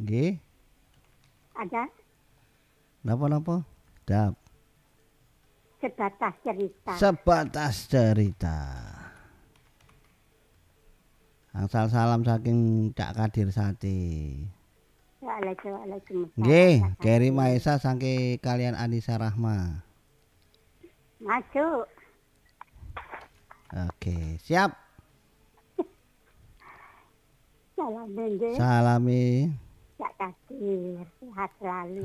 Nggih. Ada Napa-napa? Dap. sebatas cerita. Sebatas cerita. Angsal salam saking Cak Kadir Sati. Waalaikumsalam. Nggih, Geri Maesa saking kalian Anissa Rahma. Masuk. Oke, siap. Salam nggih. Salami. Cak Kadir, sehat selalu.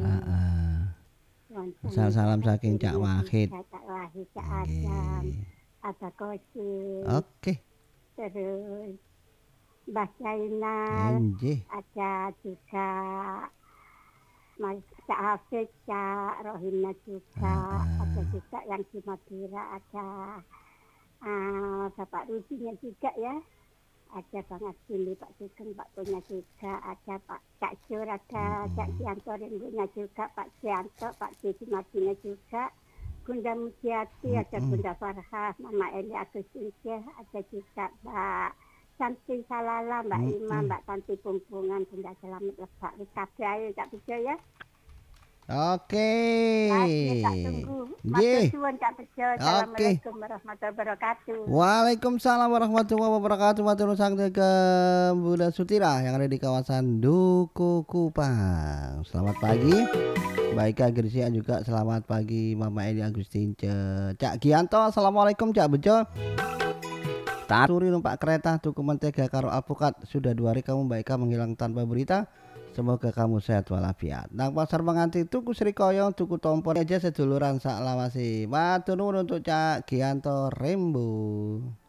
Salam saking Cak Wahid. Cak Wahid, Cak Adam, Abah Kosim. Oke. Terus Mbah Zainal, ada juga Mas Cak Hafid, Cak Rohimna juga, ada juga yang di Madura, ada Bapak Rudinya juga ya. Ada Bang Asili, Pak Sugeng, Pak Punya juga, ada Pak Cak Jur, ada Cak Sianto Rindunya juga, Pak Sianto, Pak Didi Madina juga, Bunda Mujiati, ada Bunda Farhah, Mama Eli Agustin, ada juga Mbak Santi Salala, Mbak Ima, Mbak Tanti Pumpungan, Bunda Selamat Lebak, Kabeh ayo Cak Bejo ya. Oke. Tak tunggu. Matur suwun Cak Bejo. Assalamualaikum warahmatullahi wabarakatuh. Waalaikumsalam warahmatullahi wabarakatuh. Matur nuwun ke Bunda Sutira yang ada di kawasan Duku Kupang. Selamat pagi. Baik Kak Grisian juga selamat pagi Mama Eli Agustin. Cak Gianto, assalamualaikum Cak Bejo. Turi numpak kereta tuku mentega karo alpukat. Sudah 2 hari kamu baik menghilang tanpa berita. Semoga kamu sehat walafiat. Nang pasar menganti tuku srikaya, tuku tompon aja seduluran sak lawase. Matur nuwun untuk Cak Gianto Rembo.